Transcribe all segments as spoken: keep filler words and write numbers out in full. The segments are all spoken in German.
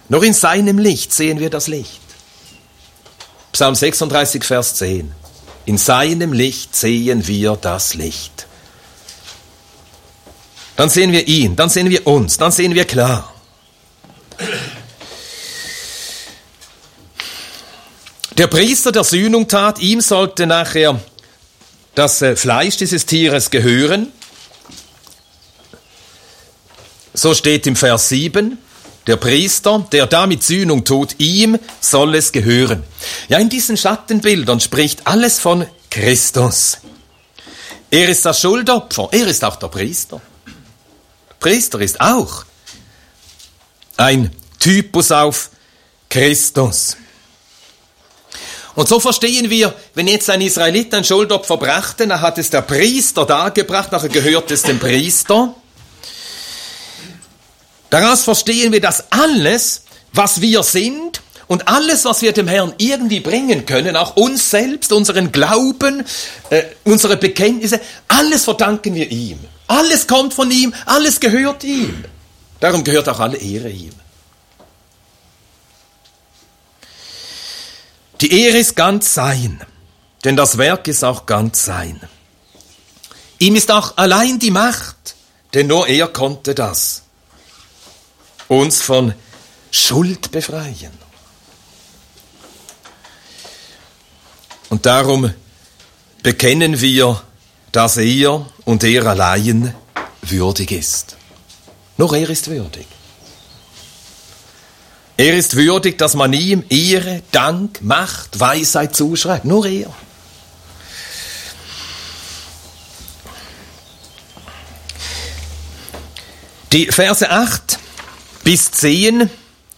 Nur in seinem Licht sehen wir das Licht. Psalm sechsunddreißig, Vers zehn. In seinem Licht sehen wir das Licht. Dann sehen wir ihn, dann sehen wir uns, dann sehen wir klar. Der Priester, der Sühnung tat, ihm sollte nachher das Fleisch dieses Tieres gehören. So steht im Vers sieben, der Priester, der damit Sühnung tut, ihm soll es gehören. Ja, in diesen Schattenbildern spricht alles von Christus. Er ist das Schuldopfer, er ist auch der Priester. Der Priester ist auch ein Typus auf Christus. Und so verstehen wir, wenn jetzt ein Israelit ein Schuldopfer brachte, dann hat es der Priester dargebracht, nachher gehört es dem Priester. Daraus verstehen wir, dass alles, was wir sind und alles, was wir dem Herrn irgendwie bringen können, auch uns selbst, unseren Glauben, äh, unsere Bekenntnisse, alles verdanken wir ihm. Alles kommt von ihm, alles gehört ihm. Darum gehört auch alle Ehre ihm. Die Ehre ist ganz sein, denn das Werk ist auch ganz sein. Ihm ist auch allein die Macht, denn nur er konnte das. Uns von Schuld befreien. Und darum bekennen wir, dass er und er allein würdig ist. Nur er ist würdig. Er ist würdig, dass man ihm Ehre, Dank, Macht, Weisheit zuschreibt. Nur er. Die Verse acht bis zehn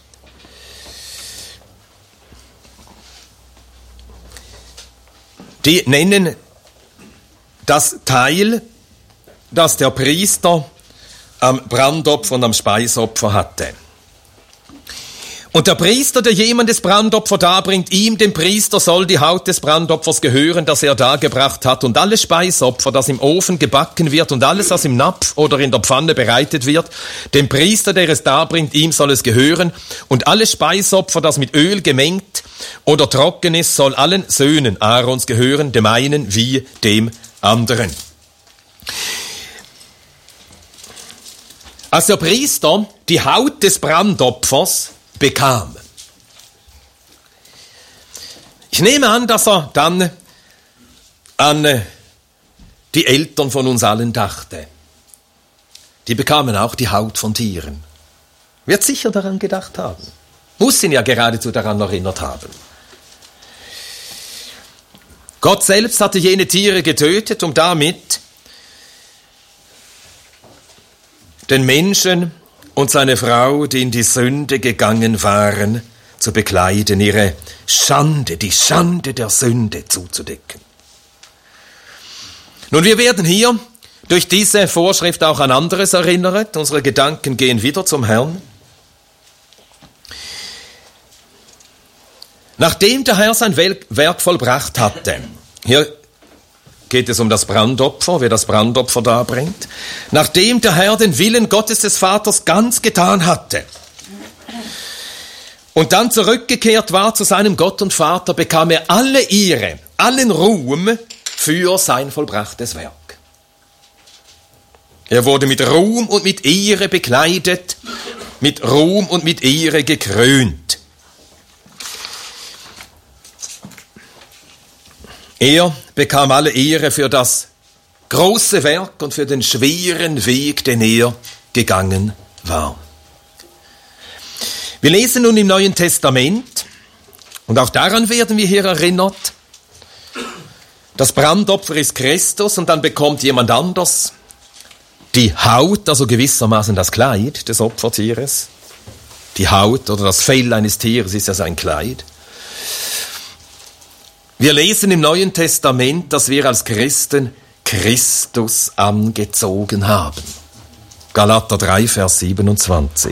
die nennen das Teil, das der Priester am Brandopfer und am Speisopfer hatte. Und der Priester, der jemandes Brandopfer darbringt, ihm, dem Priester, soll die Haut des Brandopfers gehören, das er dargebracht hat, und alles Speisopfer, das im Ofen gebacken wird, und alles, was im Napf oder in der Pfanne bereitet wird, dem Priester, der es darbringt, ihm soll es gehören, und alles Speisopfer, das mit Öl gemengt oder trocken ist, soll allen Söhnen Aarons gehören, dem einen wie dem anderen. Als der Priester die Haut des Brandopfers bekam. Ich nehme an, dass er dann an die Eltern von uns allen dachte. Die bekamen auch die Haut von Tieren. Wird sicher daran gedacht haben. Muss ihn ja geradezu daran erinnert haben. Gott selbst hatte jene Tiere getötet, um damit den Menschen und seine Frau, die in die Sünde gegangen waren, zu bekleiden, ihre Schande, die Schande der Sünde zuzudecken. Nun, wir werden hier durch diese Vorschrift auch an anderes erinnert. Unsere Gedanken gehen wieder zum Herrn. Nachdem der Herr sein Werk vollbracht hatte, hier geht es um das Brandopfer, wer das Brandopfer darbringt. Nachdem der Herr den Willen Gottes des Vaters ganz getan hatte und dann zurückgekehrt war zu seinem Gott und Vater, bekam er alle Ehre, allen Ruhm für sein vollbrachtes Werk. Er wurde mit Ruhm und mit Ehre bekleidet, mit Ruhm und mit Ehre gekrönt. Er bekam alle Ehre für das große Werk und für den schweren Weg, den er gegangen war. Wir lesen nun im Neuen Testament, und auch daran werden wir hier erinnert, das Brandopfer ist Christus, und dann bekommt jemand anders die Haut, also gewissermaßen das Kleid des Opfertieres. Die Haut oder das Fell eines Tieres ist ja sein Kleid. Wir lesen im Neuen Testament, dass wir als Christen Christus angezogen haben. Galater drei, Vers siebenundzwanzig.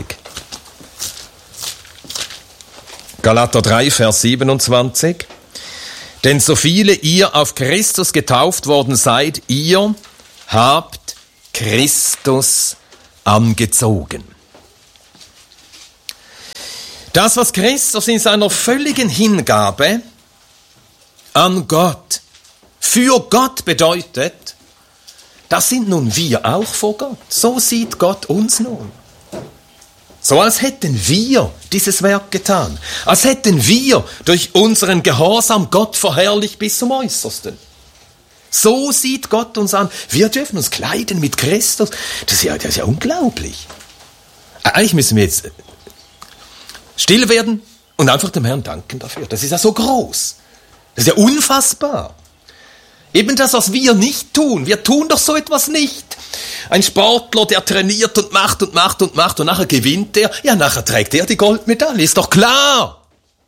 Galater drei, Vers siebenundzwanzig. Denn so viele ihr auf Christus getauft worden seid, ihr habt Christus angezogen. Das, was Christus in seiner völligen Hingabe an Gott, für Gott bedeutet, das sind nun wir auch vor Gott. So sieht Gott uns nun. So als hätten wir dieses Werk getan. Als hätten wir durch unseren Gehorsam Gott verherrlicht bis zum Äußersten. So sieht Gott uns an. Wir dürfen uns kleiden mit Christus. Das ist ja, das ist ja unglaublich. Eigentlich müssen wir jetzt still werden und einfach dem Herrn danken dafür. Das ist ja so groß. Das ist ja unfassbar. Eben das, was wir nicht tun. Wir tun doch so etwas nicht. Ein Sportler, der trainiert und macht und macht und macht und nachher gewinnt er. Ja, nachher trägt er die Goldmedaille. Ist doch klar.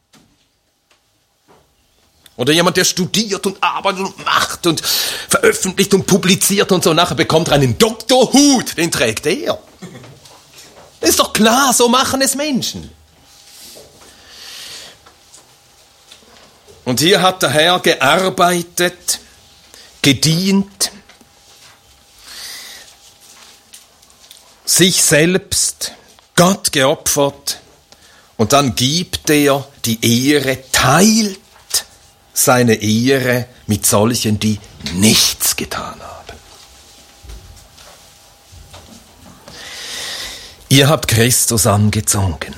Oder jemand, der studiert und arbeitet und macht und veröffentlicht und publiziert und so. Nachher bekommt er einen Doktorhut. Den trägt er. Ist doch klar, so machen es Menschen. Und hier hat der Herr gearbeitet, gedient, sich selbst, Gott geopfert und dann gibt er die Ehre, teilt seine Ehre mit solchen, die nichts getan haben. Ihr habt Christus angezogen.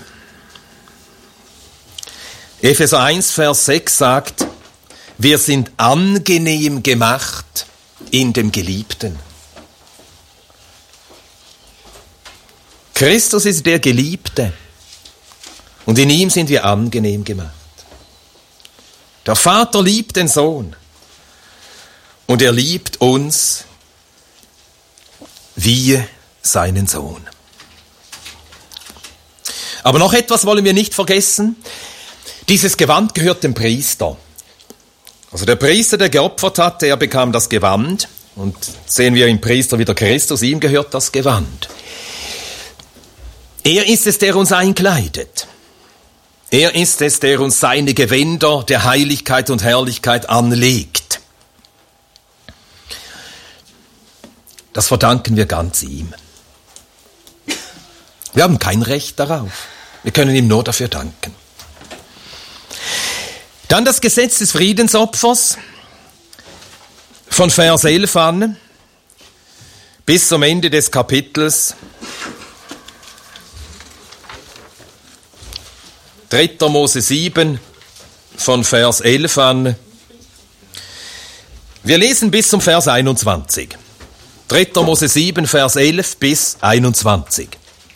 Epheser eins, Vers sechs sagt, wir sind angenehm gemacht in dem Geliebten. Christus ist der Geliebte und in ihm sind wir angenehm gemacht. Der Vater liebt den Sohn und er liebt uns wie seinen Sohn. Aber noch etwas wollen wir nicht vergessen. Dieses Gewand gehört dem Priester. Also der Priester, der geopfert hatte, er bekam das Gewand. Und sehen wir im Priester wieder Christus, ihm gehört das Gewand. Er ist es, der uns einkleidet. Er ist es, der uns seine Gewänder der Heiligkeit und Herrlichkeit anlegt. Das verdanken wir ganz ihm. Wir haben kein Recht darauf. Wir können ihm nur dafür danken. Dann das Gesetz des Friedensopfers von Vers elf an bis zum Ende des Kapitels. dritter Mose sieben von Vers elf an. Wir lesen bis zum Vers einundzwanzig. dritter Mose sieben, Vers elf bis einundzwanzig.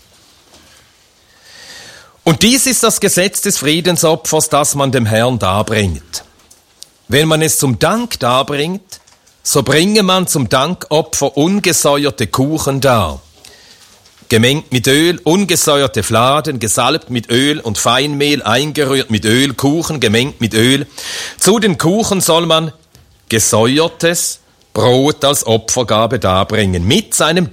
Und dies ist das Gesetz des Friedensopfers, das man dem Herrn darbringt. Wenn man es zum Dank darbringt, so bringe man zum Dankopfer ungesäuerte Kuchen dar, gemengt mit Öl, ungesäuerte Fladen, gesalbt mit Öl und Feinmehl, eingerührt mit Öl, Kuchen gemengt mit Öl. Zu den Kuchen soll man gesäuertes Brot als Opfergabe darbringen, mit seinem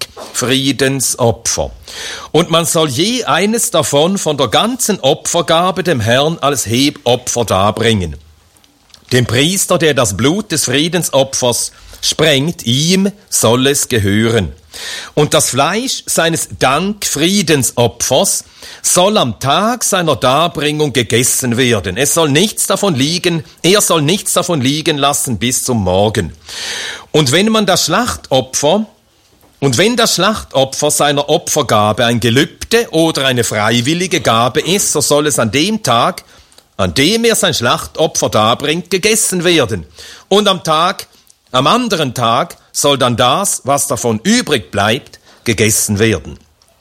Dankfriedensopfer. Und man soll je eines davon von der ganzen Opfergabe dem Herrn als Hebopfer darbringen. Dem Priester, der das Blut des Friedensopfers sprengt, ihm soll es gehören. Und das Fleisch seines Dankfriedensopfers soll am Tag seiner Darbringung gegessen werden. Es soll nichts davon liegen, er soll nichts davon liegen lassen bis zum Morgen. Und wenn man das Schlachtopfer, und wenn das Schlachtopfer seiner Opfergabe ein Gelübde oder eine freiwillige Gabe ist, so soll es an dem Tag, an dem er sein Schlachtopfer darbringt, gegessen werden. Und am Tag, am anderen Tag soll dann das, was davon übrig bleibt, gegessen werden.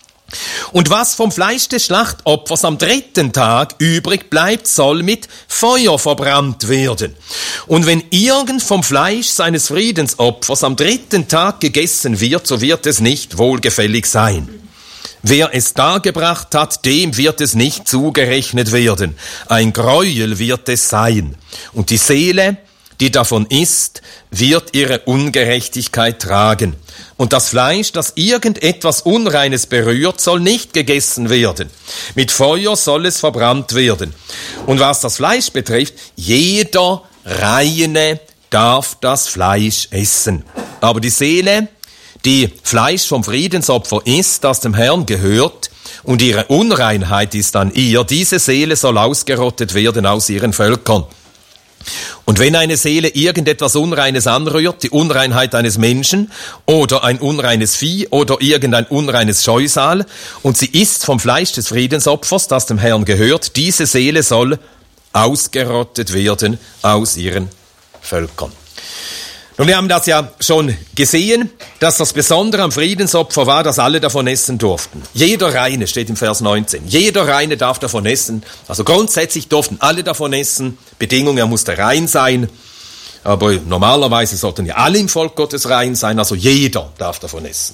Und was vom Fleisch des Schlachtopfers am dritten Tag übrig bleibt, soll mit Feuer verbrannt werden. Und wenn irgend vom Fleisch seines Friedensopfers am dritten Tag gegessen wird, so wird es nicht wohlgefällig sein. Wer es dargebracht hat, dem wird es nicht zugerechnet werden. Ein Gräuel wird es sein. Und die Seele, die davon isst, wird ihre Ungerechtigkeit tragen. Und das Fleisch, das irgendetwas Unreines berührt, soll nicht gegessen werden. Mit Feuer soll es verbrannt werden. Und was das Fleisch betrifft, jeder Reine darf das Fleisch essen. Aber die Seele, die Fleisch vom Friedensopfer isst, das dem Herrn gehört, und ihre Unreinheit ist an ihr. Diese Seele soll ausgerottet werden aus ihren Völkern. Und wenn eine Seele irgendetwas Unreines anrührt, die Unreinheit eines Menschen oder ein unreines Vieh oder irgendein unreines Scheusal, und sie isst vom Fleisch des Friedensopfers, das dem Herrn gehört, diese Seele soll ausgerottet werden aus ihren Völkern. Und wir haben das ja schon gesehen, dass das Besondere am Friedensopfer war, dass alle davon essen durften. Jeder Reine, steht im Vers neunzehn, jeder Reine darf davon essen. Also grundsätzlich durften alle davon essen. Bedingung, er musste rein sein. Aber normalerweise sollten ja alle im Volk Gottes rein sein, also jeder darf davon essen.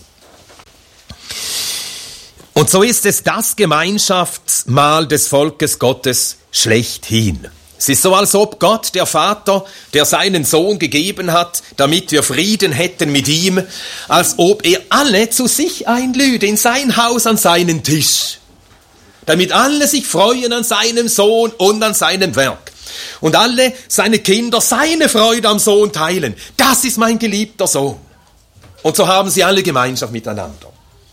Und so ist es das Gemeinschaftsmahl des Volkes Gottes schlechthin. Es ist so, als ob Gott, der Vater, der seinen Sohn gegeben hat, damit wir Frieden hätten mit ihm, als ob er alle zu sich einlüde, in sein Haus, an seinen Tisch, damit alle sich freuen an seinem Sohn und an seinem Werk. Und alle seine Kinder seine Freude am Sohn teilen. Das ist mein geliebter Sohn. Und so haben sie alle Gemeinschaft miteinander.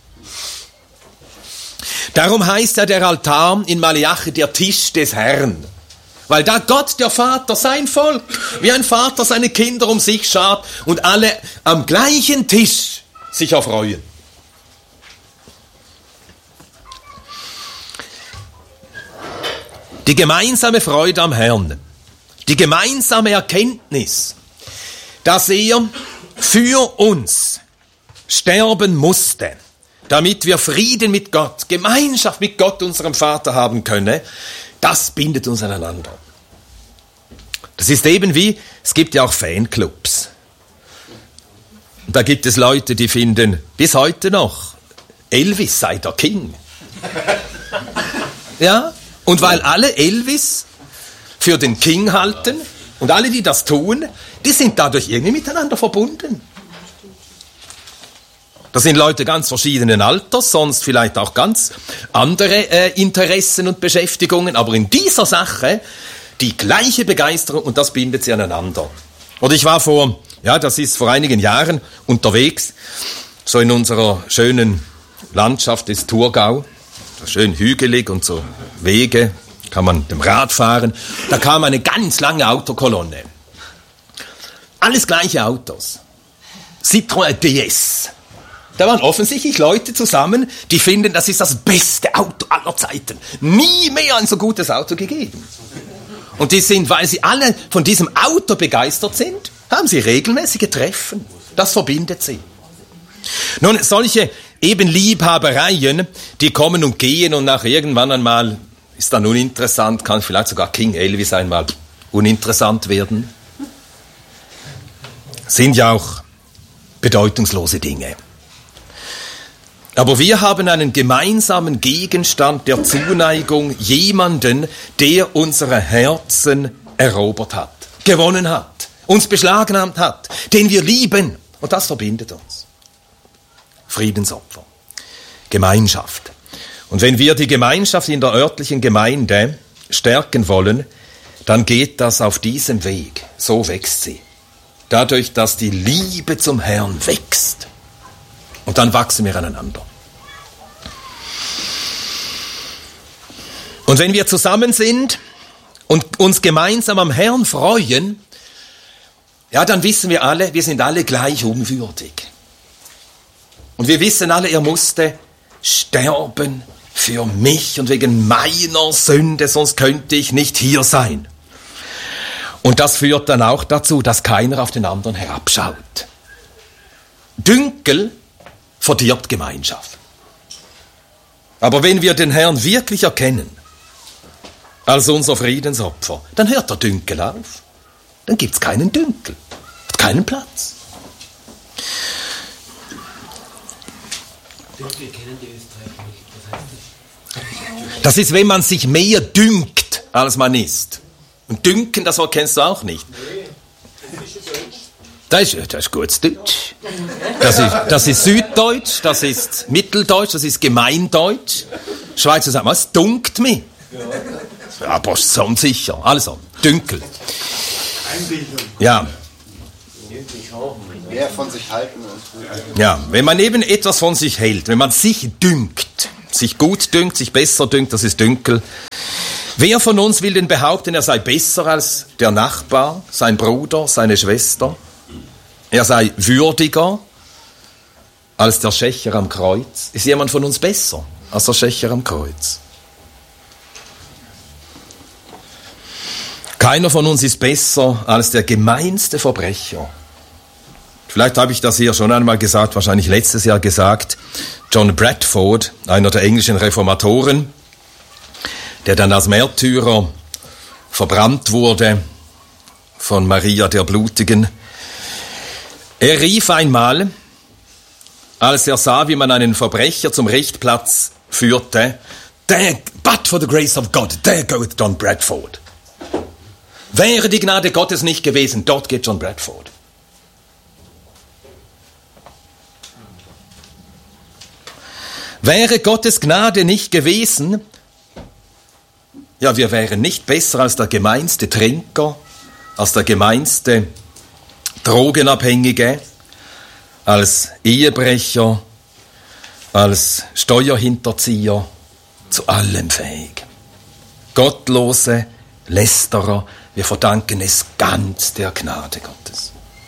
Darum heißt ja der Altar in Maleachi der Tisch des Herrn. Weil da Gott, der Vater, sein Volk, wie ein Vater seine Kinder um sich schart und alle am gleichen Tisch sich erfreuen. Die gemeinsame Freude am Herrn, die gemeinsame Erkenntnis, dass er für uns sterben musste, damit wir Frieden mit Gott, Gemeinschaft mit Gott, unserem Vater, haben können, das bindet uns aneinander. Das ist eben wie, es gibt ja auch Fanclubs. Da gibt es Leute, die finden bis heute noch, Elvis sei der King. Ja, und weil alle Elvis für den King halten und alle, die das tun, die sind dadurch irgendwie miteinander verbunden. Das sind Leute ganz verschiedenen Alters, sonst vielleicht auch ganz andere äh, Interessen und Beschäftigungen, aber in dieser Sache die gleiche Begeisterung und das bindet sie aneinander. Oder ich war vor, ja, das ist vor einigen Jahren unterwegs, so in unserer schönen Landschaft des Thurgau, so schön hügelig und so Wege, kann man mit dem Rad fahren. Da kam eine ganz lange Autokolonne. Alles gleiche Autos. Citroën D S. Da waren offensichtlich Leute zusammen, die finden, das ist das beste Auto aller Zeiten. Nie mehr ein so gutes Auto gegeben. Und die sind, weil sie alle von diesem Auto begeistert sind, haben sie regelmäßige Treffen. Das verbindet sie. Nun, solche eben Liebhabereien, die kommen und gehen und nach irgendwann einmal ist dann uninteressant, kann vielleicht sogar King Elvis einmal uninteressant werden. Sind ja auch bedeutungslose Dinge. Aber wir haben einen gemeinsamen Gegenstand der Zuneigung, jemanden, der unsere Herzen erobert hat, gewonnen hat, uns beschlagnahmt hat, den wir lieben. Und das verbindet uns. Friedensopfer, Gemeinschaft. Und wenn wir die Gemeinschaft in der örtlichen Gemeinde stärken wollen, dann geht das auf diesem Weg. So wächst sie. Dadurch, dass die Liebe zum Herrn wächst. Und dann wachsen wir aneinander. Und wenn wir zusammen sind und uns gemeinsam am Herrn freuen, ja, dann wissen wir alle, wir sind alle gleich unwürdig. Und wir wissen alle, er musste sterben für mich und wegen meiner Sünde, sonst könnte ich nicht hier sein. Und das führt dann auch dazu, dass keiner auf den anderen herabschaut. Dünkel verdirbt Gemeinschaft. Aber wenn wir den Herrn wirklich erkennen, als unser Friedensopfer, dann hört der Dünkel auf. Dann gibt es keinen Dünkel, hat keinen Platz. Dünkel kennen die Österreicher nicht. Was heißt das? Das ist, wenn man sich mehr dünkt, als man ist. Und dünken, das Wort kennst du auch nicht. Das ist, das ist gutes Deutsch. Das ist, das ist Süddeutsch, das ist Mitteldeutsch, das ist Gemeindeutsch. Schweizer sagt, was dunkt mich? Aber schon sicher. Also, Dünkel. Ja. Mehr von sich halten. Ja, wenn man eben etwas von sich hält, wenn man sich dünkt, sich gut dünkt, sich besser dünkt, das ist Dünkel. Wer von uns will denn behaupten, er sei besser als der Nachbar, sein Bruder, seine Schwester? Er sei würdiger als der Schächer am Kreuz? Ist jemand von uns besser als der Schächer am Kreuz? Keiner von uns ist besser als der gemeinste Verbrecher. Vielleicht habe ich das hier schon einmal gesagt, wahrscheinlich letztes Jahr gesagt. John Bradford, einer der englischen Reformatoren, der dann als Märtyrer verbrannt wurde von Maria der Blutigen. Er rief einmal, als er sah, wie man einen Verbrecher zum Richtplatz führte, there, but for the grace of God, there goeth John Bradford. Wäre die Gnade Gottes nicht gewesen, dort geht John Bradford. Wäre Gottes Gnade nicht gewesen, ja, wir wären nicht besser als der gemeinste Trinker, als der gemeinste Drogenabhängige, als Ehebrecher, als Steuerhinterzieher, zu allem fähig. Gottlose Lästerer, wir verdanken es ganz der Gnade Gottes.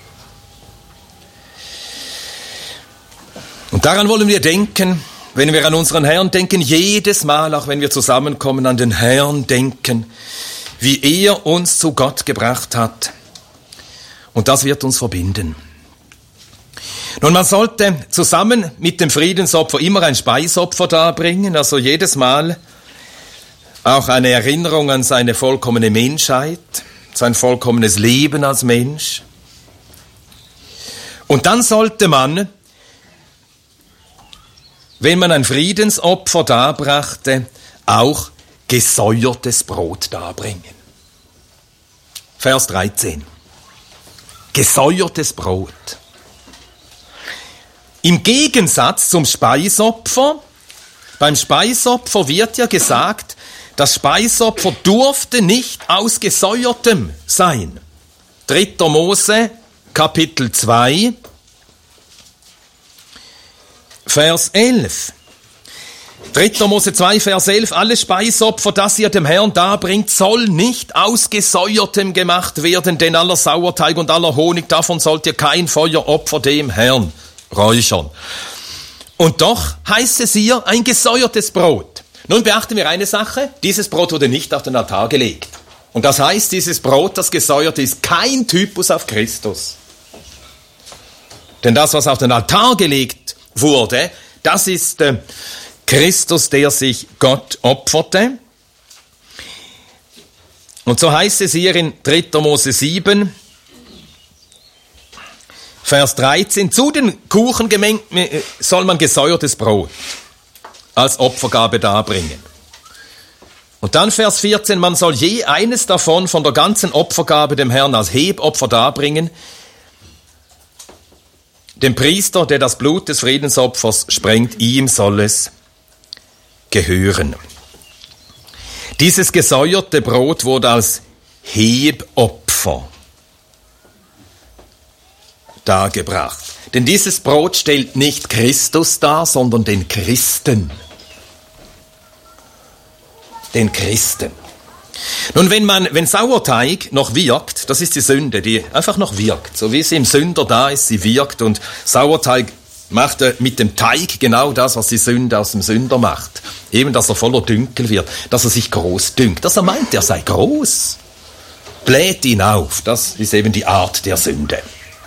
Und daran wollen wir denken, wenn wir an unseren Herrn denken, jedes Mal, auch wenn wir zusammenkommen, an den Herrn denken, wie er uns zu Gott gebracht hat. Und das wird uns verbinden. Nun, man sollte zusammen mit dem Friedensopfer immer ein Speisopfer darbringen, also jedes Mal auch eine Erinnerung an seine vollkommene Menschheit, sein vollkommenes Leben als Mensch. Und dann sollte man, wenn man ein Friedensopfer darbrachte, auch gesäuertes Brot darbringen. Vers dreizehn. Gesäuertes Brot. Im Gegensatz zum Speisopfer, beim Speisopfer wird ja gesagt, das Speisopfer durfte nicht aus Gesäuertem sein. dritter Mose, Kapitel zwei, Vers elf. dritter Mose zwei, Vers elf. Alle Speisopfer, das ihr dem Herrn darbringt, soll nicht aus Gesäuertem gemacht werden, denn aller Sauerteig und aller Honig, davon sollt ihr kein Feueropfer dem Herrn räuchern. Und doch heißt es hier ein gesäuertes Brot. Nun beachten wir eine Sache, dieses Brot wurde nicht auf den Altar gelegt. Und das heißt, dieses Brot, das gesäuert ist, kein Typus auf Christus. Denn das, was auf den Altar gelegt wurde, das ist äh, Christus, der sich Gott opferte. Und so heißt es hier in dritter Mose sieben, Vers dreizehn, zu den Kuchengemeng soll man gesäuertes Brot als Opfergabe darbringen. Und dann Vers vierzehn, man soll je eines davon von der ganzen Opfergabe dem Herrn als Hebopfer darbringen, dem Priester, der das Blut des Friedensopfers sprengt, ihm soll es gehören. Dieses gesäuerte Brot wurde als Hebopfer dargebracht. Denn dieses Brot stellt nicht Christus dar, sondern den Christen. Den Christen. Nun, wenn man, wenn Sauerteig noch wirkt, das ist die Sünde, die einfach noch wirkt. So wie sie im Sünder da ist, sie wirkt, und Sauerteig macht mit dem Teig genau das, was die Sünde aus dem Sünder macht. Eben, dass er voller Dünkel wird, dass er sich groß dünkt, dass er meint, er sei groß. Bläht ihn auf, das ist eben die Art der Sünde.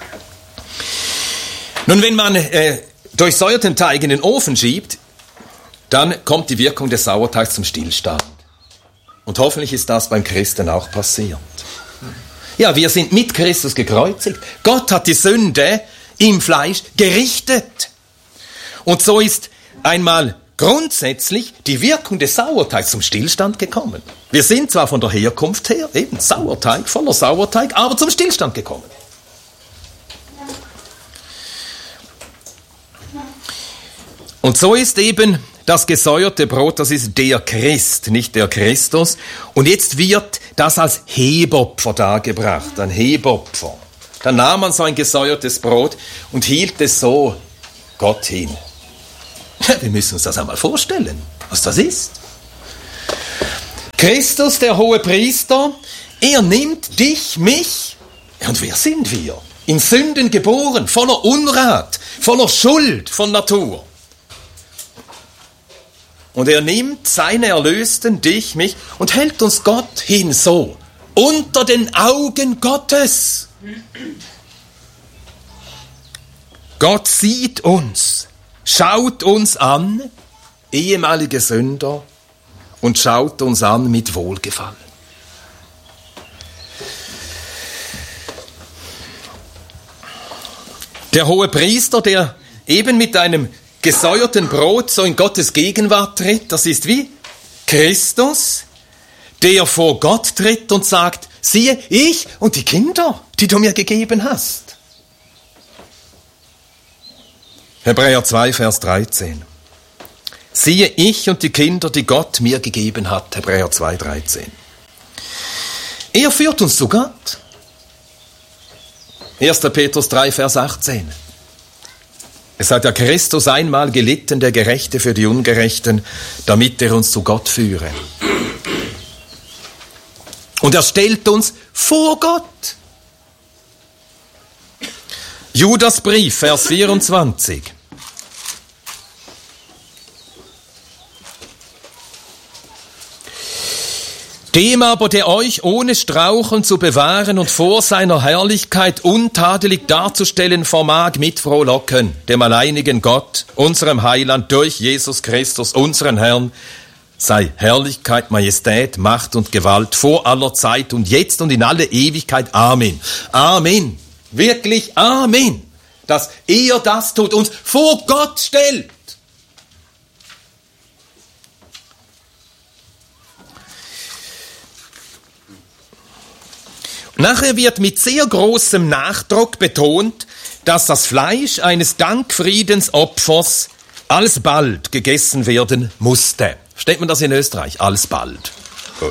Nun, wenn man äh, durchsäuerten Teig in den Ofen schiebt, dann kommt die Wirkung des Sauerteigs zum Stillstand. Und hoffentlich ist das beim Christen auch passiert. Ja, wir sind mit Christus gekreuzigt. Gott hat die Sünde im Fleisch gerichtet. Und so ist einmal grundsätzlich die Wirkung des Sauerteigs zum Stillstand gekommen. Wir sind zwar von der Herkunft her eben Sauerteig, voller Sauerteig, aber zum Stillstand gekommen. Und so ist eben das gesäuerte Brot, das ist der Christ, nicht der Christus. Und jetzt wird das als Hebopfer dargebracht, ein Hebopfer. Dann nahm man so ein gesäuertes Brot und hielt es so Gott hin. Wir müssen uns das einmal vorstellen, was das ist. Christus, der hohe Priester, er nimmt dich, mich, und wer sind wir? In Sünden geboren, voller Unrat, voller Schuld von Natur. Und er nimmt seine Erlösten, dich, mich, und hält uns Gott hin so, unter den Augen Gottes. Gott sieht uns, schaut uns an, ehemalige Sünder, und schaut uns an mit Wohlgefallen. Der hohe Priester, der eben mit einem gesäuerten Brot so in Gottes Gegenwart tritt, das ist wie Christus, der vor Gott tritt und sagt, siehe, ich und die Kinder, die du mir gegeben hast. Hebräer zwei, Vers dreizehn. Siehe, ich und die Kinder, die Gott mir gegeben hat. Hebräer zwei, dreizehn. Er führt uns zu Gott. erster Petrus drei, Vers achtzehn. Es hat ja Christus einmal gelitten, der Gerechte für die Ungerechten, damit er uns zu Gott führe. Und er stellt uns vor Gott. Judasbrief, Vers vierundzwanzig. Dem aber, der euch ohne Straucheln zu bewahren und vor seiner Herrlichkeit untadelig darzustellen vermag, mit Frohlocken, dem alleinigen Gott, unserem Heiland, durch Jesus Christus, unseren Herrn, sei Herrlichkeit, Majestät, Macht und Gewalt vor aller Zeit und jetzt und in alle Ewigkeit. Amen. Amen. Wirklich Amen. Dass er das tut, uns vor Gott stellt. Nachher wird mit sehr großem Nachdruck betont, dass das Fleisch eines Dankfriedensopfers alsbald gegessen werden musste. Versteht man das in Österreich? Alsbald. Gut.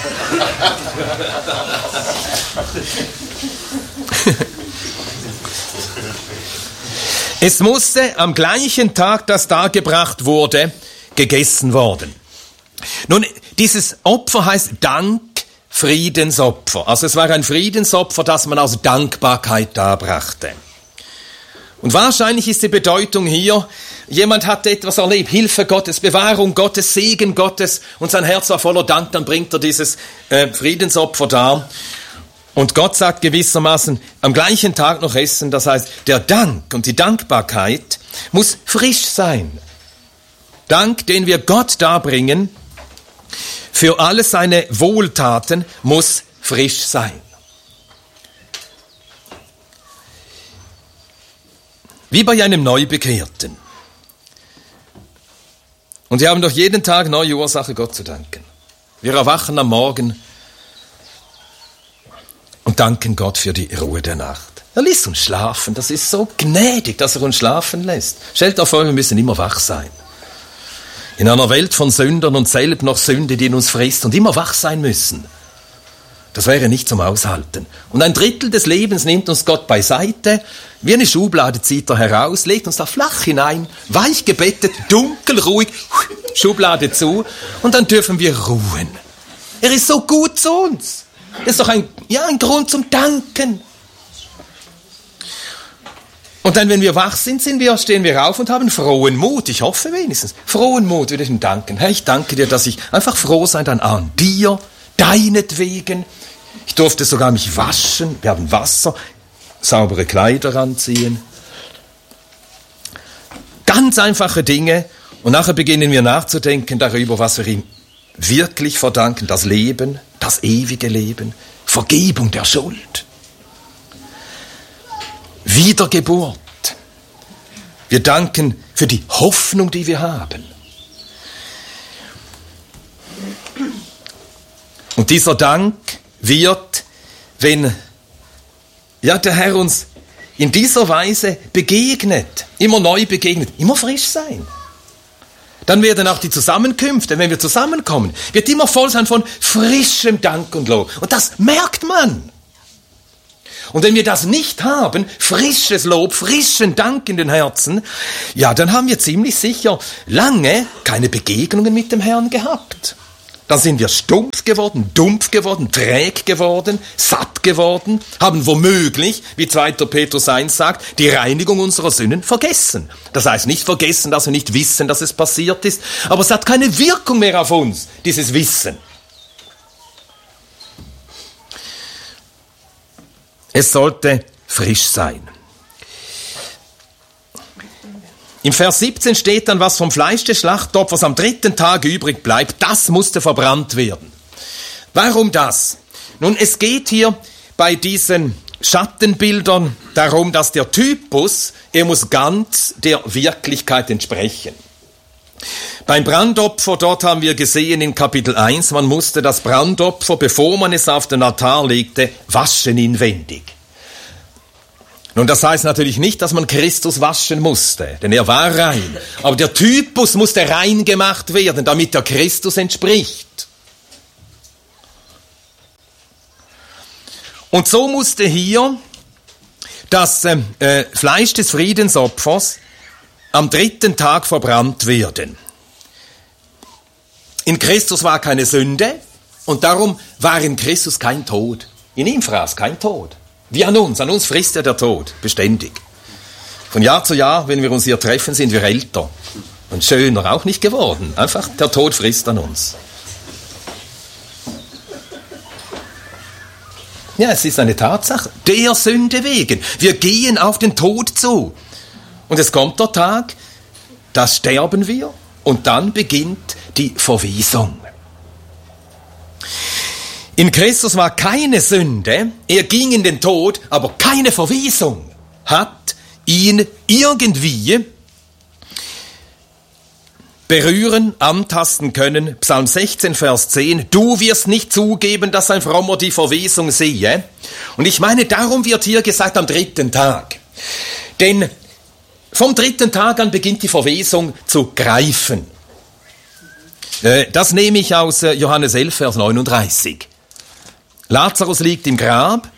Es musste am gleichen Tag, das dargebracht wurde, gegessen worden. Nun, dieses Opfer heißt Dank. Friedensopfer. Also es war ein Friedensopfer, das man aus Dankbarkeit darbrachte. Und wahrscheinlich ist die Bedeutung hier, jemand hat etwas erlebt, Hilfe Gottes, Bewahrung Gottes, Segen Gottes und sein Herz war voller Dank, dann bringt er dieses äh, Friedensopfer dar. Und Gott sagt gewissermaßen, am gleichen Tag noch essen, das heißt, der Dank und die Dankbarkeit muss frisch sein. Dank, den wir Gott darbringen, für alle seine Wohltaten muss frisch sein. Wie bei einem Neubekehrten. Und wir haben doch jeden Tag neue Ursache, Gott zu danken. Wir erwachen am Morgen und danken Gott für die Ruhe der Nacht. Er lässt uns schlafen. Das ist so gnädig, dass er uns schlafen lässt. Stellt euch vor, wir müssen immer wach sein. In einer Welt von Sündern und selbst noch Sünde, die in uns frisst und immer wach sein müssen. Das wäre nicht zum Aushalten. Und ein Drittel des Lebens nimmt uns Gott beiseite, wie eine Schublade zieht er heraus, legt uns da flach hinein, weich gebettet, dunkel, ruhig, Schublade zu und dann dürfen wir ruhen. Er ist so gut zu uns. Das ist doch ein, ja, ein Grund zum Danken. Und dann, wenn wir wach sind, sind wir, stehen wir auf und haben frohen Mut. Ich hoffe wenigstens. Frohen Mut würde ich ihm danken. Herr, ich danke dir, dass ich einfach froh sein kann an dir, deinetwegen. Ich durfte sogar mich waschen. Wir haben Wasser, saubere Kleider anziehen. Ganz einfache Dinge. Und nachher beginnen wir nachzudenken darüber, was wir ihm wirklich verdanken. Das Leben, das ewige Leben, Vergebung der Schuld. Wiedergeburt. Wir danken für die Hoffnung, die wir haben. Und dieser Dank wird, wenn ja, der Herr uns in dieser Weise begegnet, immer neu begegnet, immer frisch sein. Dann werden auch die Zusammenkünfte, wenn wir zusammenkommen, wird immer voll sein von frischem Dank und Lob. Und das merkt man. Und wenn wir das nicht haben, frisches Lob, frischen Dank in den Herzen, ja, dann haben wir ziemlich sicher lange keine Begegnungen mit dem Herrn gehabt. Dann sind wir stumpf geworden, dumpf geworden, träg geworden, satt geworden, haben womöglich, wie zweiter Petrus eins sagt, die Reinigung unserer Sünden vergessen. Das heißt nicht vergessen, dass wir nicht wissen, dass es passiert ist, aber es hat keine Wirkung mehr auf uns, dieses Wissen. Es sollte frisch sein. Im Vers siebzehn steht dann, was vom Fleisch des Schlachtopfers am dritten Tag übrig bleibt, das musste verbrannt werden. Warum das? Nun, es geht hier bei diesen Schattenbildern darum, dass der Typus, er muss ganz der Wirklichkeit entsprechen. Beim Brandopfer, dort haben wir gesehen in Kapitel eins, man musste das Brandopfer, bevor man es auf den Altar legte, waschen inwendig. Nun, das heißt natürlich nicht, dass man Christus waschen musste, denn er war rein. Aber der Typus musste rein gemacht werden, damit er Christus entspricht. Und so musste hier das äh, Fleisch des Friedensopfers am dritten Tag verbrannt werden. In Christus war keine Sünde und darum war in Christus kein Tod. In ihm fraß kein Tod. Wie an uns, an uns frisst ja der Tod, beständig. Von Jahr zu Jahr, wenn wir uns hier treffen, sind wir älter und schöner auch nicht geworden. Einfach, der Tod frisst an uns. Ja, es ist eine Tatsache, der Sünde wegen. Wir gehen auf den Tod zu. Und es kommt der Tag, da sterben wir und dann beginnt die Verwesung. In Christus war keine Sünde, er ging in den Tod, aber keine Verwesung hat ihn irgendwie berühren, antasten können. Psalm sechzehn, Vers zehn, du wirst nicht zugeben, dass ein Frommer die Verwesung sehe. Und ich meine, darum wird hier gesagt am dritten Tag. Denn vom dritten Tag an beginnt die Verwesung zu greifen. Das nehme ich aus Johannes elf, Vers neununddreißig. Lazarus liegt im Grab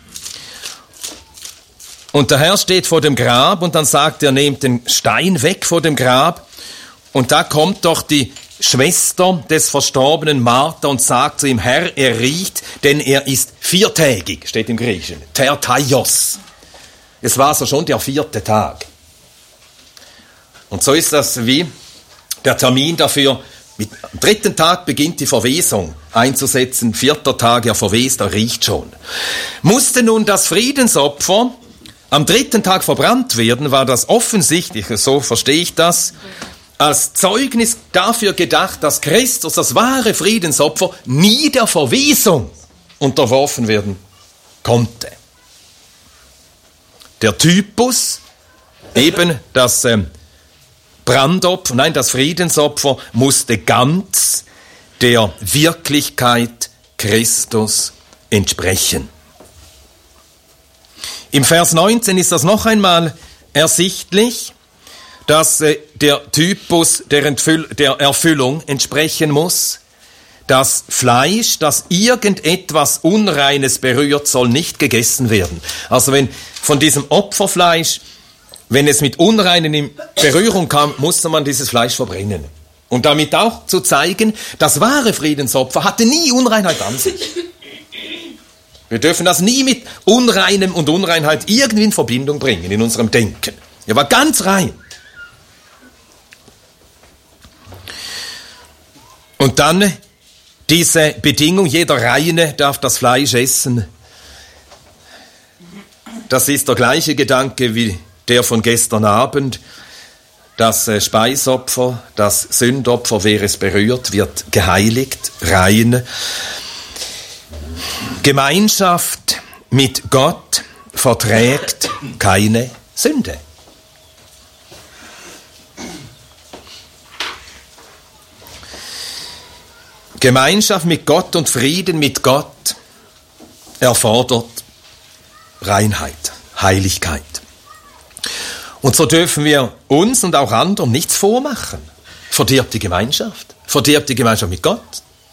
und der Herr steht vor dem Grab und dann sagt er, nehmt den Stein weg vor dem Grab und da kommt doch die Schwester des Verstorbenen Martha und sagt zu ihm, Herr, er riecht, denn er ist viertägig, steht im Griechischen, tertaios. Es war so schon der vierte Tag. Und so ist das wie der Termin dafür. Mit, am dritten Tag beginnt die Verwesung einzusetzen. Vierter Tag, er verwest, er riecht schon. Musste nun das Friedensopfer am dritten Tag verbrannt werden, war das offensichtlich, so verstehe ich das, als Zeugnis dafür gedacht, dass Christus, das wahre Friedensopfer, nie der Verwesung unterworfen werden konnte. Der Typus, eben das äh, Brandopfer, nein, das Friedensopfer musste ganz der Wirklichkeit Christus entsprechen. Im Vers neunzehn ist das noch einmal ersichtlich, dass äh, der Typus der, Entfüll- der Erfüllung entsprechen muss. Das Fleisch, das irgendetwas Unreines berührt, soll nicht gegessen werden. Also wenn von diesem Opferfleisch, wenn es mit Unreinen in Berührung kam, musste man dieses Fleisch verbrennen. Und damit auch zu zeigen, das wahre Friedensopfer hatte nie Unreinheit an sich. Wir dürfen das nie mit Unreinem und Unreinheit irgendwie in Verbindung bringen in unserem Denken. Er war ganz rein. Und dann diese Bedingung, jeder Reine darf das Fleisch essen. Das ist der gleiche Gedanke wie der von gestern Abend. Das Speisopfer, das Sündopfer, wer es berührt, wird geheiligt, rein. Gemeinschaft mit Gott verträgt keine Sünde. Gemeinschaft mit Gott und Frieden mit Gott erfordert Reinheit, Heiligkeit. Und so dürfen wir uns und auch anderen nichts vormachen. Verdirbt die Gemeinschaft, verdirbt die Gemeinschaft mit Gott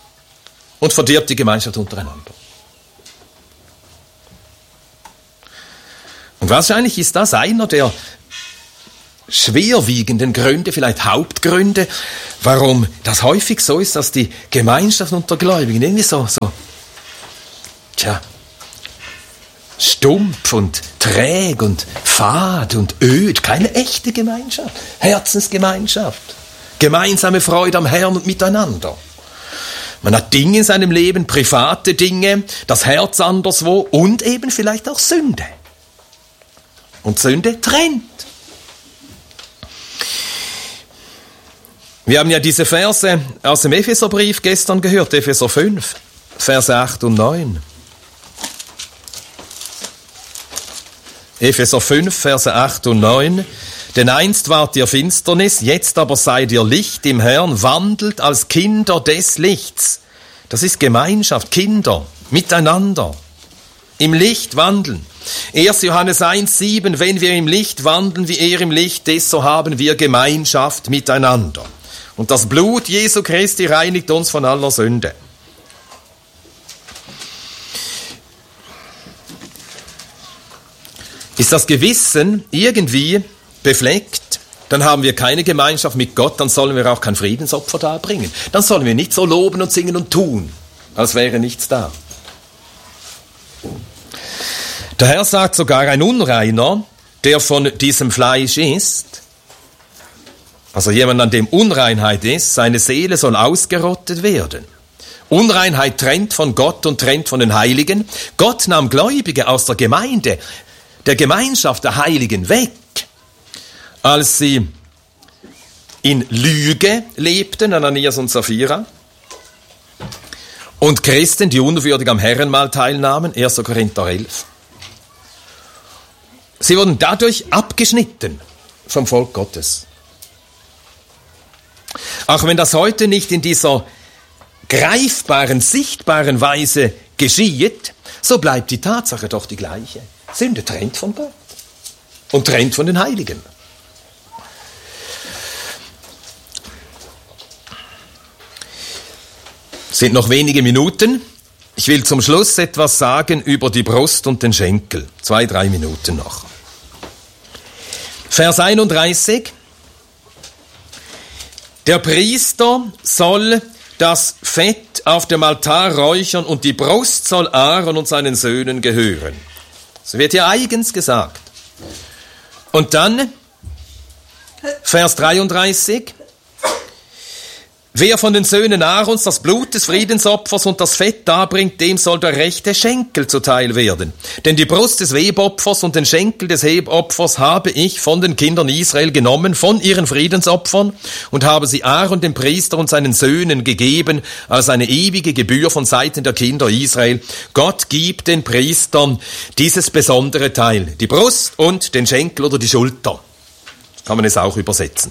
und verdirbt die Gemeinschaft untereinander. Und wahrscheinlich ist das einer der schwerwiegenden Gründe, vielleicht Hauptgründe, warum das häufig so ist, dass die Gemeinschaft unter Gläubigen irgendwie so, so, tja, stumpf und träg und fad und öd, keine echte Gemeinschaft, Herzensgemeinschaft, gemeinsame Freude am Herrn und miteinander. Man hat Dinge in seinem Leben, private Dinge, das Herz anderswo und eben vielleicht auch Sünde. Und Sünde trennt. Wir haben ja diese Verse aus dem Epheserbrief gestern gehört, Epheser fünf, Verse acht und neun. Epheser fünf, Verse acht und neun. Denn einst wart ihr Finsternis, jetzt aber seid ihr Licht im Herrn, wandelt als Kinder des Lichts. Das ist Gemeinschaft, Kinder, miteinander. Im Licht wandeln. erster Johannes eins, sieben, wenn wir im Licht wandeln, wie er im Licht ist, so haben wir Gemeinschaft miteinander. Und das Blut Jesu Christi reinigt uns von aller Sünde. Ist das Gewissen irgendwie befleckt, dann haben wir keine Gemeinschaft mit Gott, dann sollen wir auch kein Friedensopfer darbringen. Dann sollen wir nicht so loben und singen und tun, als wäre nichts da. Der Herr sagt sogar, ein Unreiner, der von diesem Fleisch isst, also jemand, an dem Unreinheit ist, seine Seele soll ausgerottet werden. Unreinheit trennt von Gott und trennt von den Heiligen. Gott nahm Gläubige aus der Gemeinde, der Gemeinschaft der Heiligen weg, als sie in Lüge lebten, Ananias und Sapphira, und Christen, die unwürdig am Herrenmahl teilnahmen, erster Korinther elf. Sie wurden dadurch abgeschnitten vom Volk Gottes. Auch wenn das heute nicht in dieser greifbaren, sichtbaren Weise geschieht, so bleibt die Tatsache doch die gleiche. Sünde trennt von Gott und trennt von den Heiligen. Es sind noch wenige Minuten. Ich will zum Schluss etwas sagen über die Brust und den Schenkel. Zwei, drei Minuten noch. Vers einunddreißig. Der Priester soll das Fett auf dem Altar räuchern und die Brust soll Aaron und seinen Söhnen gehören. Das wird hier eigens gesagt. Und dann, Vers dreiunddreißig. Wer von den Söhnen Aarons das Blut des Friedensopfers und das Fett darbringt, dem soll der rechte Schenkel zuteil werden. Denn die Brust des Webopfers und den Schenkel des Hebopfers habe ich von den Kindern Israel genommen, von ihren Friedensopfern, und habe sie Aaron, dem Priester, und seinen Söhnen gegeben, als eine ewige Gebühr von Seiten der Kinder Israel. Gott gibt den Priestern dieses besondere Teil, die Brust und den Schenkel oder die Schulter. So kann man es auch übersetzen.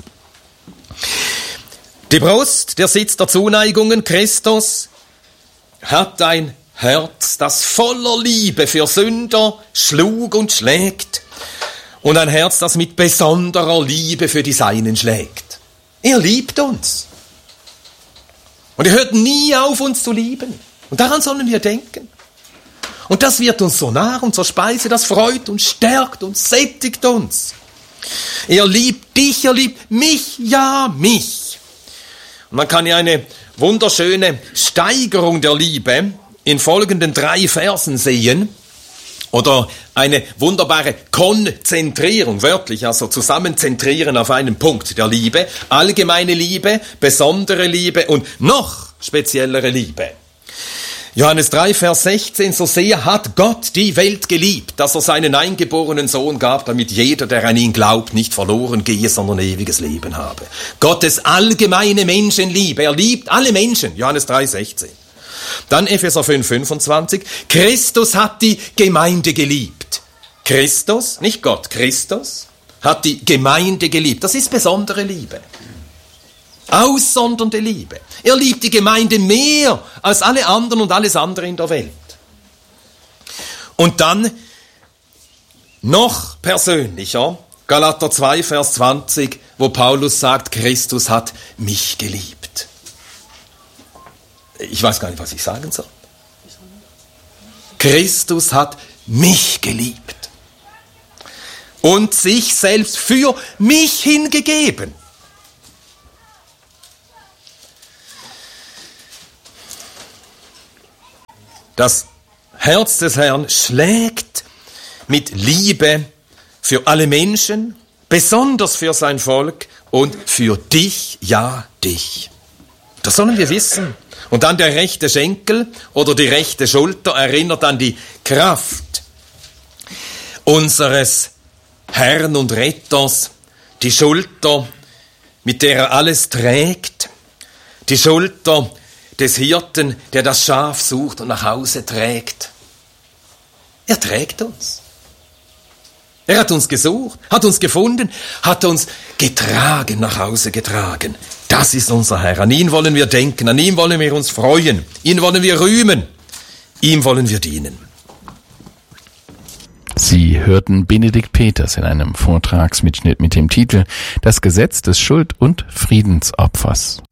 Die Brust, der Sitz der Zuneigungen, Christus, hat ein Herz, das voller Liebe für Sünder schlug und schlägt, und ein Herz, das mit besonderer Liebe für die Seinen schlägt. Er liebt uns. Und er hört nie auf, uns zu lieben. Und daran sollen wir denken. Und das wird uns so nah und zur Speise, das freut und stärkt und sättigt uns. Er liebt dich, er liebt mich, ja, mich. Und man kann ja eine wunderschöne Steigerung der Liebe in folgenden drei Versen sehen. Oder eine wunderbare Konzentrierung, wörtlich, also zusammenzentrieren auf einen Punkt der Liebe. Allgemeine Liebe, besondere Liebe und noch speziellere Liebe. Johannes drei, Vers sechzehn, so sehr hat Gott die Welt geliebt, dass er seinen eingeborenen Sohn gab, damit jeder, der an ihn glaubt, nicht verloren gehe, sondern ewiges Leben habe. Gottes allgemeine Menschenliebe, er liebt alle Menschen, Johannes drei, sechzehn. Dann Epheser fünf, fünfundzwanzig, Christus hat die Gemeinde geliebt. Christus, nicht Gott, Christus hat die Gemeinde geliebt. Das ist besondere Liebe. Aussondernde Liebe. Er liebt die Gemeinde mehr als alle anderen und alles andere in der Welt. Und dann noch persönlicher, Galater zwei, Vers zwanzig, wo Paulus sagt, Christus hat mich geliebt. Ich weiß gar nicht, was ich sagen soll. Christus hat mich geliebt. und sich selbst für mich hingegeben. Das Herz des Herrn schlägt mit Liebe für alle Menschen, besonders für sein Volk und für dich, ja, dich. Das sollen wir wissen. Und dann der rechte Schenkel oder die rechte Schulter erinnert an die Kraft unseres Herrn und Retters, die Schulter, mit der er alles trägt, die Schulter des Hirten, der das Schaf sucht und nach Hause trägt. Er trägt uns. Er hat uns gesucht, hat uns gefunden, hat uns getragen, nach Hause getragen. Das ist unser Herr. An ihn wollen wir denken, an ihn wollen wir uns freuen, ihn wollen wir rühmen, ihm wollen wir dienen. Sie hörten Benedikt Peters in einem Vortragsmitschnitt mit dem Titel Das Gesetz des Schuld- und Friedensopfers.